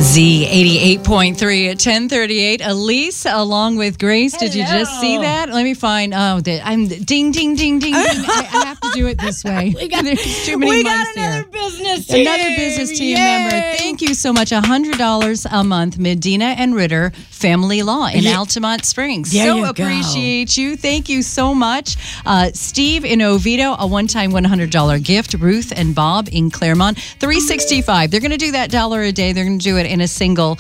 Z88.3 at 10:38. Elise, along with Grace. Did you just see that? Let me find. I'm ding, ding, ding, ding, ding. I have to do it this way. There's too many months here. Another business team member. Thank you so much. $100 a month. Medina and Ritter Family Law in Altamont Springs. So appreciate you. Thank you so much. Steve in Oviedo, a one-time $100 gift. Ruth and Bob in Claremont, $365. They're going to do that $1 a day. They're going to do it in a single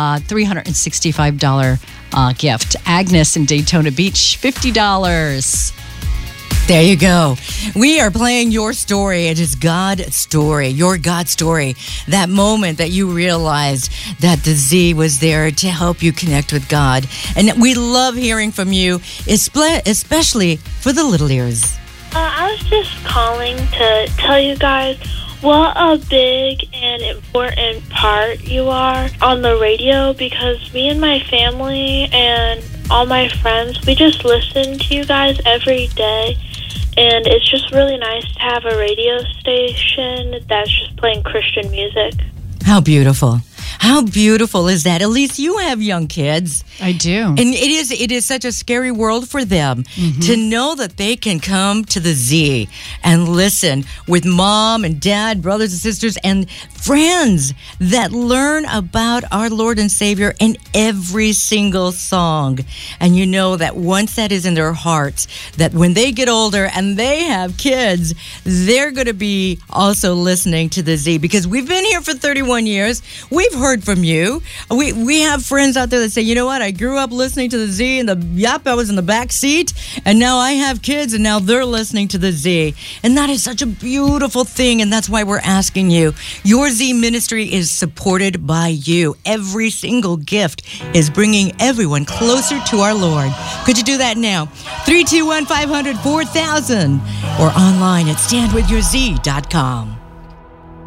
$365 gift. Agnes in Daytona Beach, $50. There you go. We are playing your story. It is God's story, your God story. That moment that you realized that the Z was there to help you connect with God. And we love hearing from you, especially for the little ears. I was just calling to tell you guys what a big and important part you are on the radio, because me and my family and all my friends, we just listen to you guys every day. And it's just really nice to have a radio station that's just playing Christian music. How beautiful. How beautiful is that? Elise, you have young kids. I do. And it is such a scary world for them to know that they can come to the Z and listen with mom and dad, brothers and sisters, and friends that learn about our Lord and Savior in every single song. And you know that once that is in their hearts, that when they get older and they have kids, they're going to be also listening to the Z, because we've been here for 31 years. We've heard from you. We have friends out there that say, you know what, I grew up listening to the Z and I was in the back seat, and now I have kids and now they're listening to the Z. And that is such a beautiful thing, and that's why we're asking you. Your Z ministry is supported by you. Every single gift is bringing everyone closer to our Lord. Could you do that now? 321-500-4000 or online at standwithyourz.com.